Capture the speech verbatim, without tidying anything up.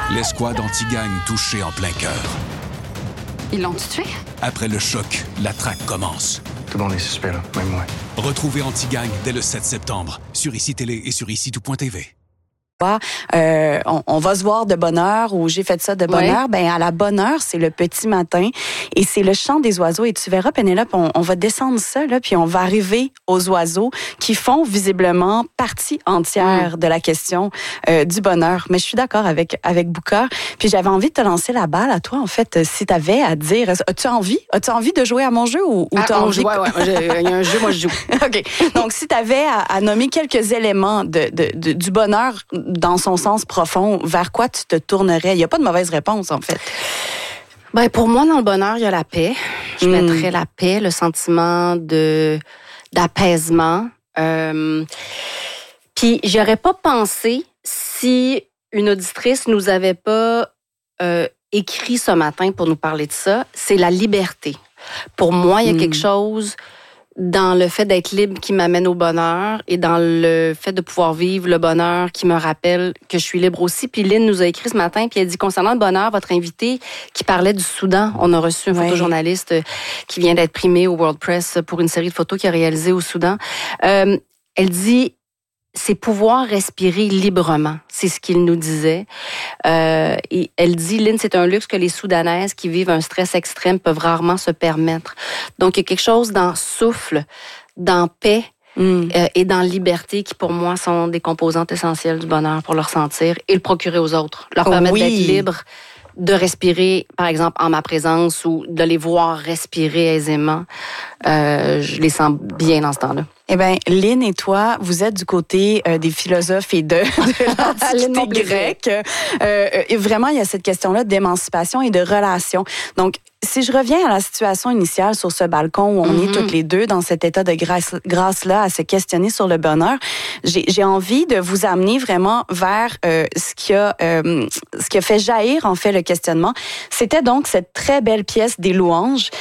L'escouade anti-gang touchée en plein cœur. Ils l'ont tué? Après le choc, la traque commence. Tout le monde est suspect, là, même moi. Retrouvez Anti-Gang dès le sept septembre sur I C I Télé et sur ici tout point T V. Euh, on, on va se voir de bonne heure ou j'ai fait ça de bonne ouais. heure. Ben à la bonne heure, c'est le petit matin et c'est le chant des oiseaux. Et tu verras, Pénélope, on, on va descendre ça, là, puis on va arriver aux oiseaux qui font visiblement partie entière mm. de la question euh, du bonheur. Mais je suis d'accord avec, avec Bouka. Puis j'avais envie de te lancer la balle à toi, en fait, si tu avais à dire, as-tu envie? As-tu envie de jouer à mon jeu ou, ou ah, t'as envie? Ouais, ouais. Il y a un jeu, moi, je joue. OK. Donc, si tu avais à, à nommer quelques éléments de, de, de, du bonheur dans son sens profond, vers quoi tu te tournerais? Il n'y a pas de mauvaise réponse, en fait. Ben, pour moi, dans le bonheur, il y a la paix. Je mm. mettrais la paix, le sentiment de, d'apaisement. Euh, puis, j'aurais pas pensé si une auditrice nous avait pas euh, écrit ce matin pour nous parler de ça, c'est la liberté. Pour moi, il y a mm. quelque chose dans le fait d'être libre qui m'amène au bonheur et dans le fait de pouvoir vivre le bonheur qui me rappelle que je suis libre aussi. Puis Lynn nous a écrit ce matin, puis elle dit, concernant le bonheur, votre invité qui parlait du Soudan, on a reçu un ouais. photojournaliste qui vient d'être primé au World Press pour une série de photos qu'il a réalisées au Soudan. Euh, elle dit, c'est pouvoir respirer librement. C'est ce qu'il nous disait. Euh, et elle dit, Lynn, c'est un luxe que les Soudanaises qui vivent un stress extrême peuvent rarement se permettre. Donc, il y a quelque chose dans souffle, dans paix mm. euh, et dans liberté qui, pour moi, sont des composantes essentielles du bonheur pour le ressentir et le procurer aux autres. Leur permettre oui. d'être libres, de respirer, par exemple, en ma présence ou de les voir respirer aisément. Euh, je les sens bien dans ce temps-là. Eh bien, Lynn et toi, vous êtes du côté euh, des philosophes et de, de l'Antiquité grecque. Euh, et vraiment, il y a cette question-là d'émancipation et de relation. Donc, si je reviens à la situation initiale sur ce balcon où on mm-hmm. est toutes les deux dans cet état de grâce, grâce-là à se questionner sur le bonheur, j'ai, j'ai envie de vous amener vraiment vers euh, ce qui a euh, ce qui a fait jaillir en fait le questionnement. C'était donc cette très belle pièce des louanges